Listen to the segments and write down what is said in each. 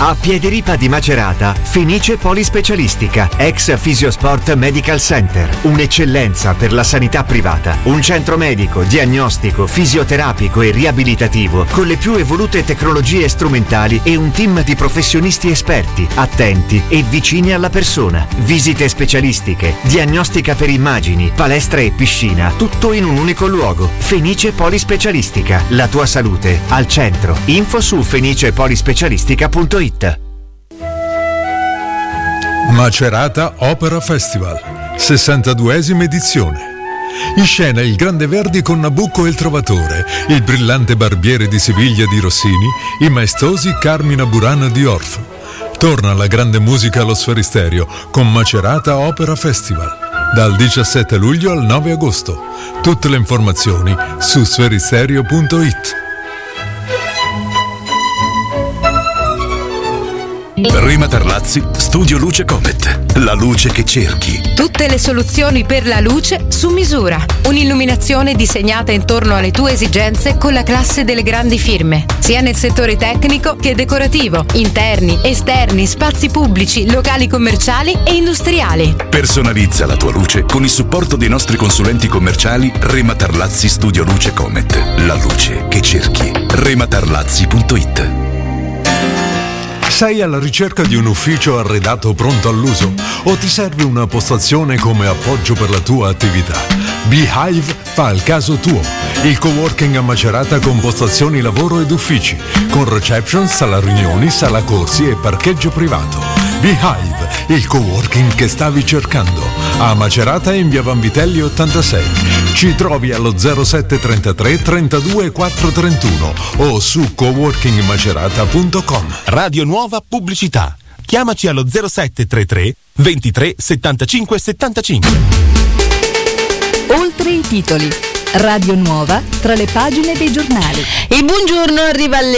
A Piederipa di Macerata, Fenice Polispecialistica, ex Fisiosport Medical Center. Un'eccellenza per la sanità privata. Un centro medico, diagnostico, fisioterapico e riabilitativo con le più evolute tecnologie strumentali e un team di professionisti esperti, attenti e vicini alla persona. Visite specialistiche, diagnostica per immagini, palestra e piscina, tutto in un unico luogo. Fenice Polispecialistica, la tua salute al centro. Info su fenicepolispecialistica.it. Macerata Opera Festival, 62esima edizione. In scena il Grande Verdi con Nabucco e il Trovatore, il brillante Barbiere di Siviglia di Rossini, i maestosi Carmina Burana di Orff. Torna la grande musica allo Sferisterio con Macerata Opera Festival, dal 17 luglio al 9 agosto. Tutte le informazioni su sferisterio.it. Rema Tarlazzi, Studio Luce Comet. La luce che cerchi. Tutte le soluzioni per la luce su misura. Un'illuminazione disegnata intorno alle tue esigenze con la classe delle grandi firme, sia nel settore tecnico che decorativo, interni, esterni, spazi pubblici, locali commerciali e industriali. Personalizza la tua luce con il supporto dei nostri consulenti commerciali Rema Tarlazzi Studio Luce Comet. La luce che cerchi. rematarlazzi.it. Sei alla ricerca di un ufficio arredato pronto all'uso o ti serve una postazione come appoggio per la tua attività? Beehive fa il caso tuo. Il coworking a Macerata con postazioni lavoro ed uffici, con reception, sala riunioni, sala corsi e parcheggio privato. Beehive, il coworking che stavi cercando. A Macerata in via Vanvitelli 86. Ci trovi allo 0733 32 431 o su coworkingmacerata.com. Radio Nuova Pubblicità. Chiamaci allo 0733 23 75 75. Oltre i titoli. Radio Nuova tra le pagine dei giornali. Il buongiorno arriva alle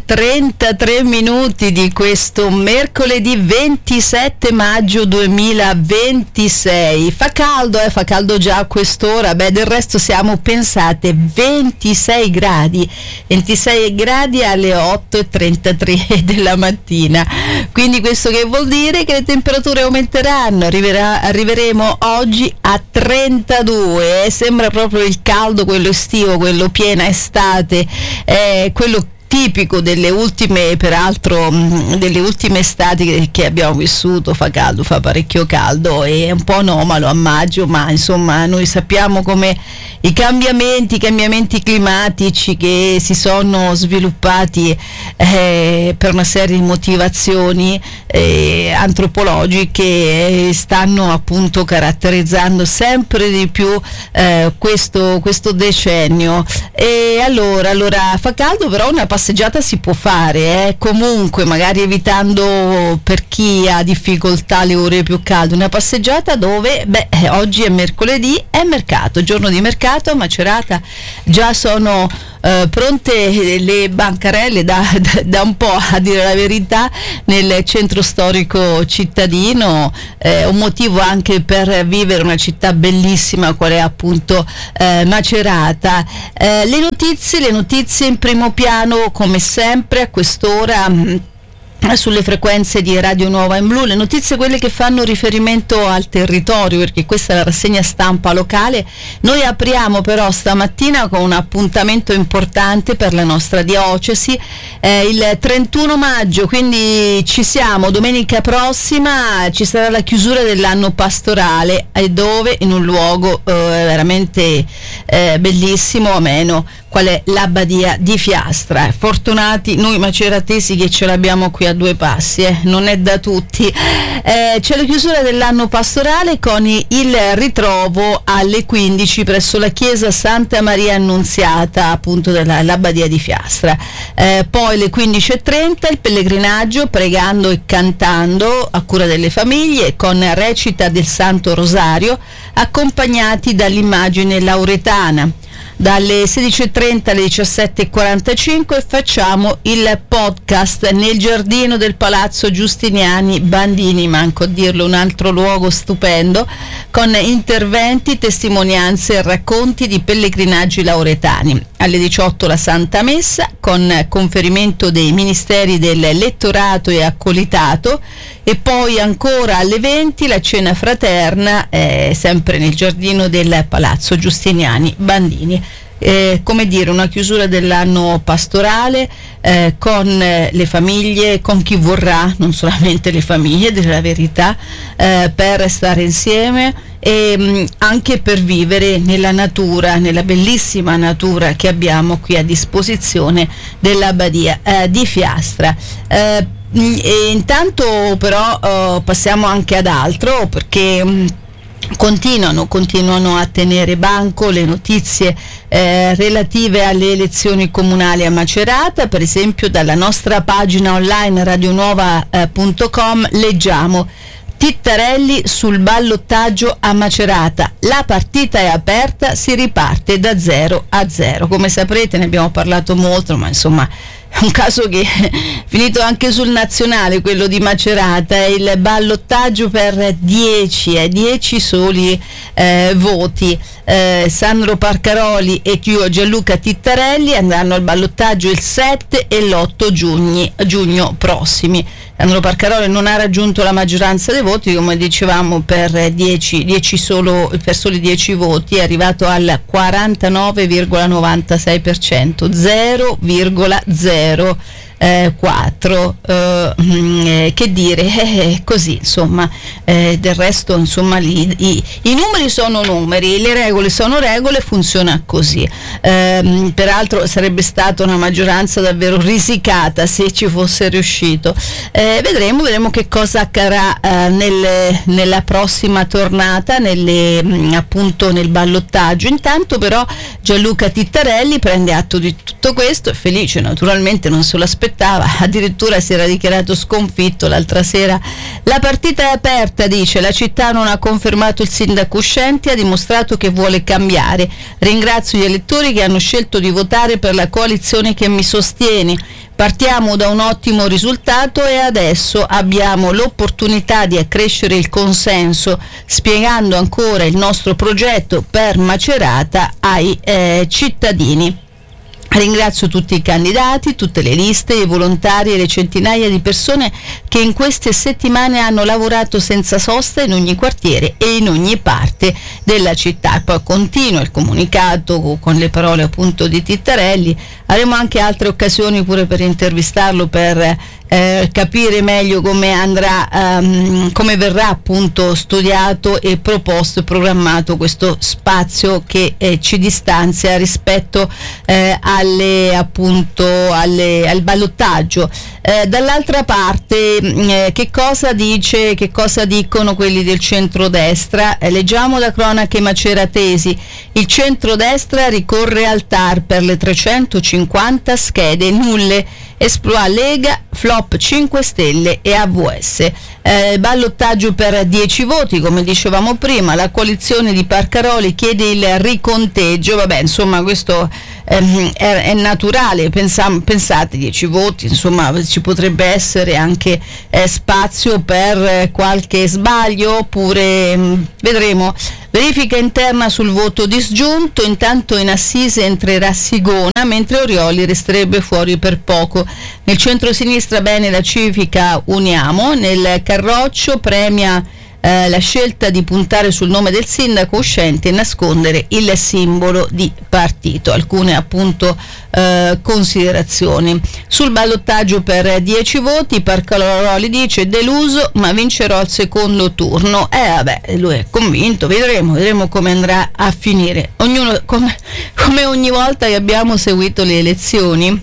8:33 di questo mercoledì 27 maggio 2026. Fa caldo già a quest'ora. Del resto siamo, pensate, 26 gradi alle 8:33 della mattina. Quindi questo che vuol dire che le temperature aumenteranno. Arriveremo oggi a 32. Sembra proprio il caldo, quello estivo, quello piena estate, quello tipico delle ultime estati che abbiamo vissuto. Fa caldo, fa parecchio caldo, è un po' anomalo a maggio, ma insomma noi sappiamo come i cambiamenti climatici che si sono sviluppati per una serie di motivazioni antropologiche stanno appunto caratterizzando sempre di più questo decennio. E allora fa caldo, però una passeggiata si può fare, comunque, magari evitando, per chi ha difficoltà, le ore più calde, una passeggiata dove oggi è mercoledì, è mercato, giorno di mercato. A Macerata già sono pronte le bancarelle da un po', a dire la verità, nel centro storico cittadino, un motivo anche per vivere una città bellissima qual è appunto Macerata. Le notizie in primo piano come sempre a quest'ora sulle frequenze di Radio Nuova in Blu, le notizie quelle che fanno riferimento al territorio, perché questa è la rassegna stampa locale. Noi apriamo però stamattina con un appuntamento importante per la nostra diocesi, il 31 maggio, quindi ci siamo, domenica prossima ci sarà la chiusura dell'anno pastorale, dove in un luogo veramente bellissimo, ameno, qual è l'Abbadia di Fiastra. Fortunati noi maceratesi che ce l'abbiamo qui a due passi, non è da tutti. C'è la chiusura dell'anno pastorale con il ritrovo alle 15 presso la chiesa Santa Maria Annunziata, appunto dell'Abbadia di Fiastra. Poi alle 15:30 il pellegrinaggio pregando e cantando a cura delle famiglie, con recita del Santo Rosario accompagnati dall'immagine lauretana. Dalle 16:30 alle 17:45 facciamo il podcast nel giardino del Palazzo Giustiniani Bandini, manco a dirlo, un altro luogo stupendo, con interventi, testimonianze e racconti di pellegrinaggi lauretani. alle 18 la Santa Messa con conferimento dei ministeri del lettorato e accolitato, e poi ancora alle 20 la cena fraterna sempre nel giardino del Palazzo Giustiniani Bandini. Come dire, una chiusura dell'anno pastorale con le famiglie, con chi vorrà, non solamente le famiglie, della verità, per stare insieme e anche per vivere nella natura, nella bellissima natura che abbiamo qui a disposizione dell'Abbadia di Fiastra. E intanto però passiamo anche ad altro, perché continuano a tenere banco le notizie relative alle elezioni comunali a Macerata. Per esempio, dalla nostra pagina online radionuova.com leggiamo: Tittarelli sul ballottaggio a Macerata, la partita è aperta, si riparte da 0-0. Come saprete, ne abbiamo parlato molto, ma insomma è un caso che è finito anche sul nazionale, quello di Macerata. Il ballottaggio per 10 soli voti. Sandro Parcaroli e Gianluca Tittarelli andranno al ballottaggio il 7 e l'8 giugno prossimi. Sandro Parcaroli non ha raggiunto la maggioranza dei voti, come dicevamo, per soli 10 voti, è arrivato al 49,96%, 0,04. Che dire, così insomma. Del resto insomma i numeri sono numeri, le regole sono regole, funziona così. Peraltro sarebbe stata una maggioranza davvero risicata se ci fosse riuscito. Vedremo che cosa accadrà nella prossima tornata, appunto nel ballottaggio. Intanto però Gianluca Tittarelli prende atto di tutto questo, è felice, naturalmente non se lo aspettava, addirittura si era dichiarato sconfitto l'altra sera. La partita è aperta, dice, la città non ha confermato il sindaco uscente, ha dimostrato che vuole cambiare. Ringrazio gli elettori che hanno scelto di votare per la coalizione che mi sostiene. Partiamo da un ottimo risultato e adesso abbiamo l'opportunità di accrescere il consenso, spiegando ancora il nostro progetto per Macerata ai cittadini. Ringrazio tutti i candidati, tutte le liste, i volontari e le centinaia di persone che in queste settimane hanno lavorato senza sosta in ogni quartiere e in ogni parte della città. Poi continua il comunicato con le parole appunto di Tittarelli. Avremo anche altre occasioni pure per intervistarlo, per capire meglio come andrà, come verrà appunto studiato e proposto e programmato questo spazio che ci distanzia rispetto al ballottaggio. Dall'altra parte che cosa dicono quelli del centrodestra? Leggiamo da cronache maceratesi: il centrodestra ricorre al TAR per le 350 schede nulle, esploit Lega, flop 5 Stelle e AVS. Ballottaggio per 10 voti, come dicevamo prima, la coalizione di Parcaroli chiede il riconteggio. Vabbè, insomma, questo è naturale, pensate, 10 voti, insomma ci potrebbe essere anche spazio per qualche sbaglio, oppure vedremo. Verifica interna sul voto disgiunto, intanto in assise entrerà Sigona, mentre Orioli resterebbe fuori per poco. Nel centro-sinistra bene la Civica Uniamo, nel Carroccio premia la scelta di puntare sul nome del sindaco uscente e nascondere il simbolo di partito. Alcune appunto considerazioni. Sul ballottaggio per 10 voti Parcaroli dice: deluso ma vincerò il secondo turno. Lui è convinto, vedremo come andrà a finire. Ognuno, come ogni volta che abbiamo seguito le elezioni,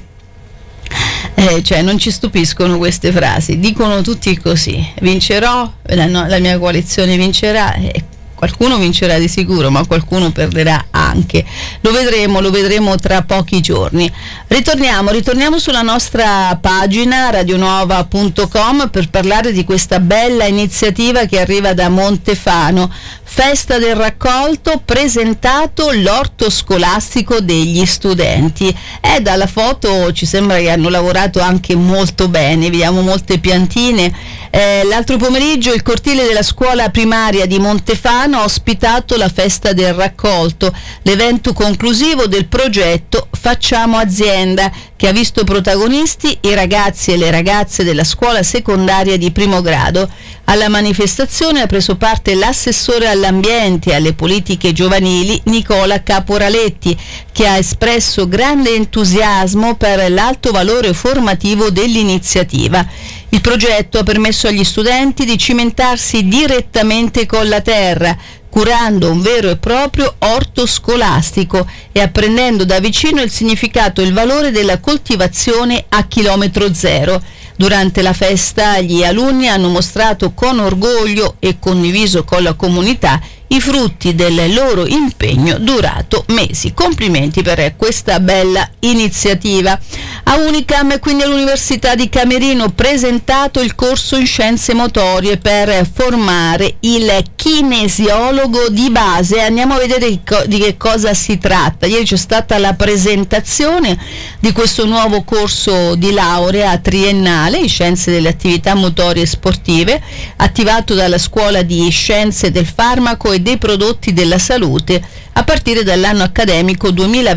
non ci stupiscono queste frasi, dicono tutti così: vincerò, la mia coalizione vincerà, qualcuno vincerà di sicuro, ma qualcuno perderà anche. Lo vedremo tra pochi giorni. Ritorniamo sulla nostra pagina radionuova.com per parlare di questa bella iniziativa che arriva da Montefano. Festa del raccolto, presentato l'orto scolastico degli studenti. Dalla foto ci sembra che hanno lavorato anche molto bene, vediamo molte piantine. L'altro pomeriggio il cortile della scuola primaria di Montefano ha ospitato la festa del raccolto, l'evento conclusivo del progetto Facciamo Azienda, che ha visto protagonisti i ragazzi e le ragazze della scuola secondaria di primo grado. Alla manifestazione ha preso parte l'assessore all'ambiente e alle politiche giovanili Nicola Caporaletti, che ha espresso grande entusiasmo per l'alto valore formativo dell'iniziativa. Il progetto ha permesso agli studenti di cimentarsi direttamente con la terra, curando un vero e proprio orto scolastico e apprendendo da vicino il significato e il valore della coltivazione a chilometro zero. Durante la festa gli alunni hanno mostrato con orgoglio e condiviso con la comunità i frutti del loro impegno durato mesi. Complimenti per questa bella iniziativa. A Unicam, quindi all'Università di Camerino, presentato il corso in scienze motorie per formare il kinesiologo di base. Andiamo a vedere di che cosa si tratta. Ieri c'è stata la presentazione di questo nuovo corso di laurea triennale in scienze delle attività motorie sportive, attivato dalla Scuola di Scienze del Farmaco e dei Prodotti della Salute a partire dall'anno accademico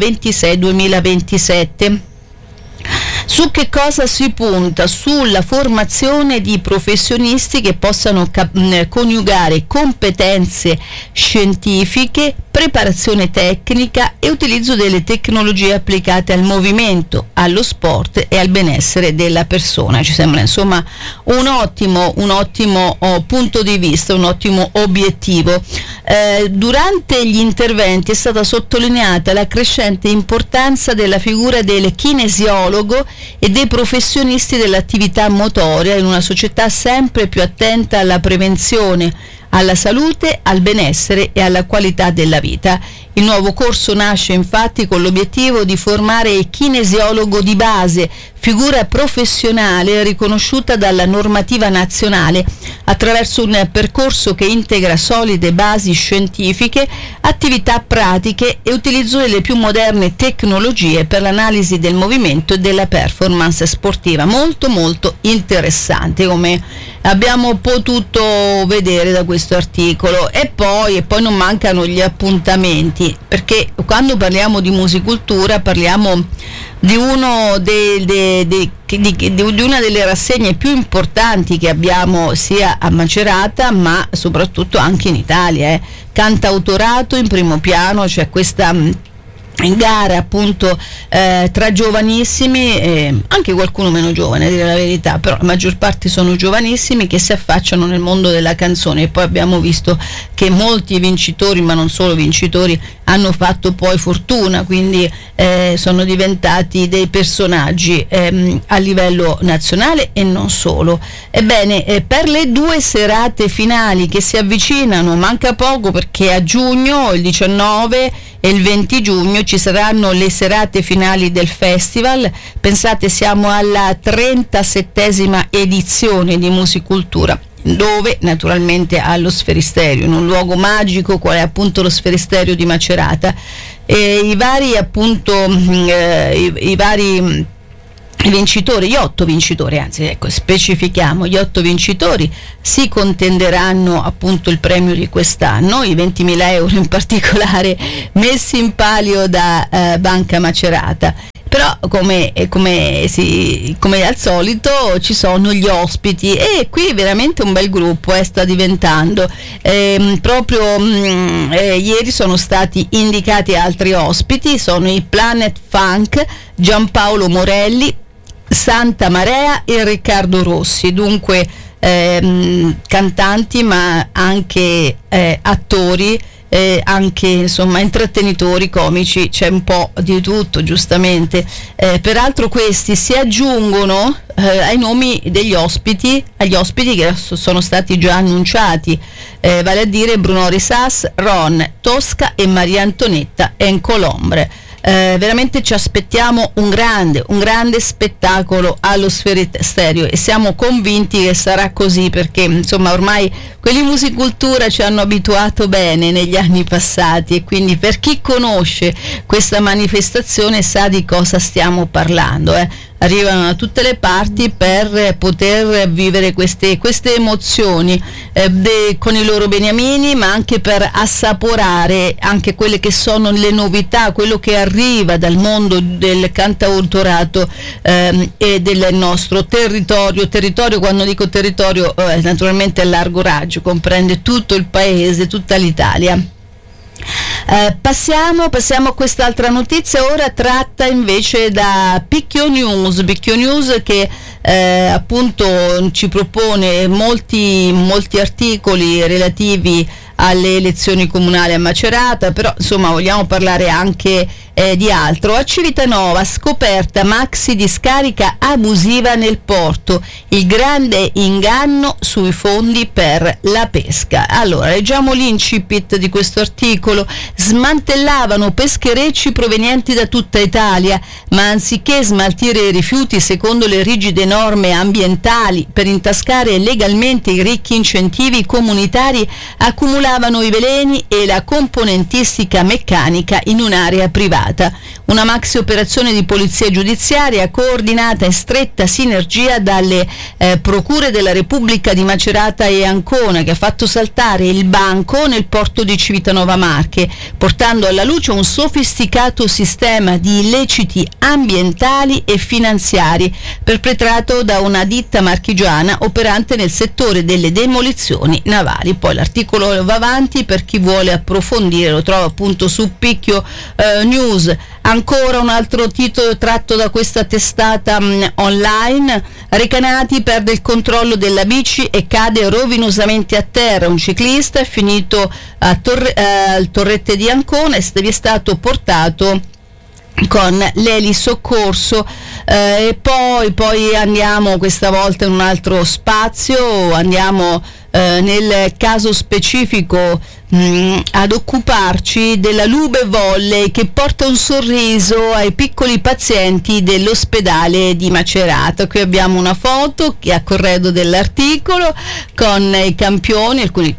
2026-2027. Su che cosa si punta? Sulla formazione di professionisti che possano coniugare competenze scientifiche, preparazione tecnica e utilizzo delle tecnologie applicate al movimento, allo sport e al benessere della persona. Ci sembra insomma un ottimo punto di vista, un ottimo obiettivo. Durante gli interventi è stata sottolineata la crescente importanza della figura del kinesiologo e dei professionisti dell'attività motoria in una società sempre più attenta alla prevenzione, alla salute, al benessere e alla qualità della vita. Il nuovo corso nasce infatti con l'obiettivo di formare il kinesiologo di base, figura professionale riconosciuta dalla normativa nazionale, attraverso un percorso che integra solide basi scientifiche, attività pratiche e utilizzo delle più moderne tecnologie per l'analisi del movimento e della performance sportiva. Molto molto interessante, come abbiamo potuto vedere da questo articolo. E poi non mancano gli appuntamenti, perché quando parliamo di musicultura parliamo di una delle rassegne più importanti che abbiamo sia a Macerata ma soprattutto anche in Italia. Cantautorato in primo piano, c'è questa gara appunto tra giovanissimi, anche qualcuno meno giovane a dire la verità, però la maggior parte sono giovanissimi che si affacciano nel mondo della canzone. E poi abbiamo visto che molti vincitori, ma non solo vincitori, hanno fatto poi fortuna, quindi sono diventati dei personaggi a livello nazionale e non solo. Ebbene, per le due serate finali che si avvicinano, manca poco, perché a giugno, il 19 e il 20 giugno, ci saranno le serate finali del festival. Pensate, siamo alla 37esima edizione di Musicultura, dove naturalmente allo Sferisterio, in un luogo magico qual è appunto lo Sferisterio di Macerata, e i vari vincitori, gli 8 vincitori, anzi ecco, specifichiamo, gli 8 vincitori si contenderanno appunto il premio di quest'anno, i 20.000 euro in particolare messi in palio da Banca Macerata. Però come al solito ci sono gli ospiti, e qui veramente un bel gruppo sta diventando. Ieri sono stati indicati altri ospiti, sono i Planet Funk, Giampaolo Morelli, Santa Marea e Riccardo Rossi. Dunque cantanti ma anche attori, anche insomma intrattenitori, comici, c'è un po' di tutto, giustamente. Peraltro questi si aggiungono ai nomi degli ospiti, agli ospiti che sono stati già annunciati, vale a dire Bruno Risas, Ron Tosca e Maria Antonietta Encolombre. Veramente ci aspettiamo un grande spettacolo allo Sferisterio, e siamo convinti che sarà così, perché insomma ormai quelli Musicultura ci hanno abituato bene negli anni passati, e quindi per chi conosce questa manifestazione sa di cosa stiamo parlando. arrivano da tutte le parti per poter vivere queste emozioni con i loro beniamini, ma anche per assaporare anche quelle che sono le novità, quello che arriva dal mondo del cantautorato e del nostro territorio. Quando dico territorio naturalmente a largo raggio, comprende tutto il paese, tutta l'Italia. Passiamo a quest'altra notizia, ora tratta invece da Picchio News che appunto ci propone molti articoli relativi alle elezioni comunali a Macerata, però insomma vogliamo parlare anche di altro. A Civitanova, scoperta maxi discarica abusiva nel porto, il grande inganno sui fondi per la pesca. Allora, leggiamo l'incipit di questo articolo. Smantellavano pescherecci provenienti da tutta Italia, ma anziché smaltire i rifiuti secondo le rigide norme ambientali per intascare legalmente i ricchi incentivi comunitari, accumulavano i veleni e la componentistica meccanica in un'area privata. Una maxi operazione di polizia giudiziaria coordinata in stretta sinergia dalle procure della Repubblica di Macerata e Ancona, che ha fatto saltare il banco nel porto di Civitanova Marche, portando alla luce un sofisticato sistema di illeciti ambientali e finanziari perpetrato da una ditta marchigiana operante nel settore delle demolizioni navali. Poi l'articolo va avanti, per chi vuole approfondire lo trova appunto su Picchio News. Ancora un altro titolo tratto da questa testata online. Recanati perde il controllo della bici e cade rovinosamente a terra. Un ciclista è finito al Torrette di Ancona e è stato portato con l'elisoccorso. E poi andiamo questa volta in un altro spazio, andiamo nel caso specifico ad occuparci della Lube Volley, che porta un sorriso ai piccoli pazienti dell'ospedale di Macerata. Qui abbiamo una foto che è a corredo dell'articolo con i campioni, alcuni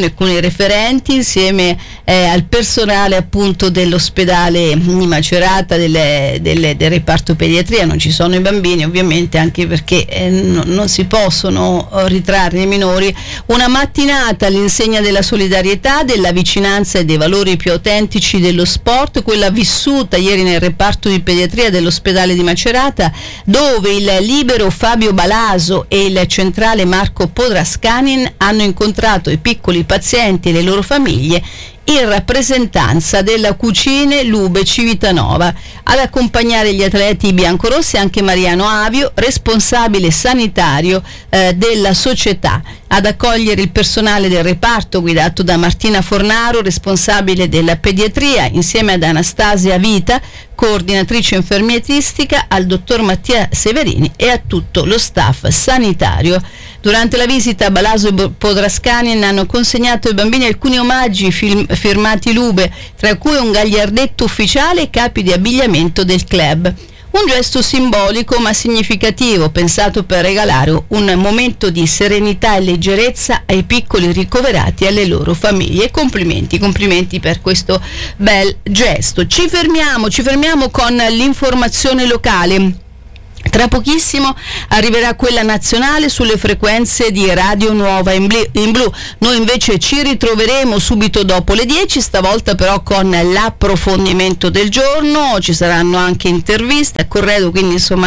referenti, insieme al personale appunto dell'ospedale di Macerata, del reparto pediatria. Non ci sono i bambini ovviamente, anche perché non si possono ritrarre i minori. Una mattinata all'insegna della solidarietà, della vicinanza e dei valori più autentici dello sport, quella vissuta ieri nel reparto di pediatria dell'ospedale di Macerata, dove il libero Fabio Balaso e il centrale Marco Podrascanin hanno incontrato i piccoli pazienti e le loro famiglie in rappresentanza della Cucine Lube Civitanova. Ad accompagnare gli atleti biancorossi anche Mariano Avio, responsabile sanitario della società. Ad accogliere il personale del reparto guidato da Martina Fornaro, responsabile della pediatria, insieme ad Anastasia Vita, coordinatrice infermieristica, al dottor Mattia Severini e a tutto lo staff sanitario. Durante la visita, Balaso e Podrascanin hanno consegnato ai bambini alcuni omaggi firmati Lube, tra cui un gagliardetto ufficiale e capi di abbigliamento del club. Un gesto simbolico ma significativo, pensato per regalare un momento di serenità e leggerezza ai piccoli ricoverati e alle loro famiglie. Complimenti per questo bel gesto. Ci fermiamo con l'informazione locale. Tra pochissimo arriverà quella nazionale sulle frequenze di Radio Nuova in blu. Noi invece ci ritroveremo subito dopo le 10, stavolta però con l'approfondimento del giorno. Ci saranno anche interviste a corredo, quindi insomma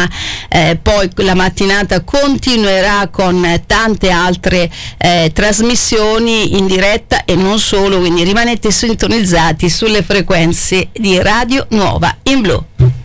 poi la mattinata continuerà con tante altre trasmissioni in diretta e non solo, quindi rimanete sintonizzati sulle frequenze di Radio Nuova in blu.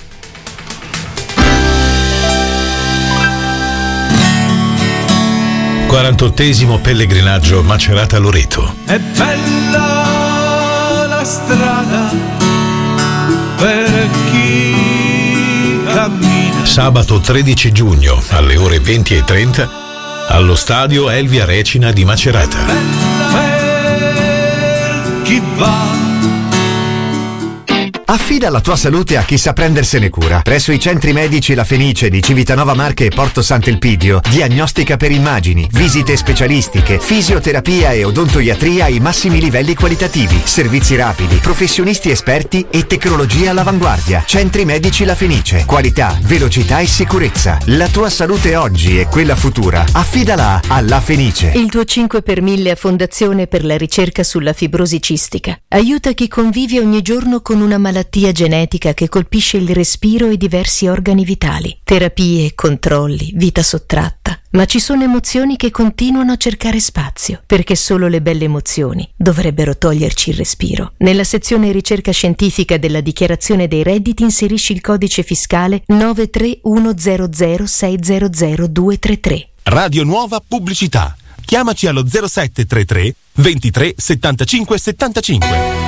48esimo pellegrinaggio Macerata-Loreto. È bella la strada per chi cammina. Sabato 13 giugno alle ore 20:30 allo stadio Elvia Recina di Macerata. Per chi va. Affida la tua salute a chi sa prendersene cura. Presso i centri medici La Fenice di Civitanova Marche e Porto Sant'Elpidio, diagnostica per immagini, visite specialistiche, fisioterapia e odontoiatria ai massimi livelli qualitativi, servizi rapidi, professionisti esperti e tecnologia all'avanguardia. Centri medici La Fenice, qualità, velocità e sicurezza. La tua salute oggi e quella futura, affidala a La Fenice. Il tuo 5 per 1000 a Fondazione per la ricerca sulla fibrosi cistica aiuta chi convive ogni giorno con una malattia genetica che colpisce il respiro e diversi organi vitali. Terapie, controlli, vita sottratta. Ma ci sono emozioni che continuano a cercare spazio, perché solo le belle emozioni dovrebbero toglierci il respiro. Nella sezione ricerca scientifica della dichiarazione dei redditi inserisci il codice fiscale 93100600233. Radio Nuova Pubblicità. Chiamaci allo 0733 23 75 75.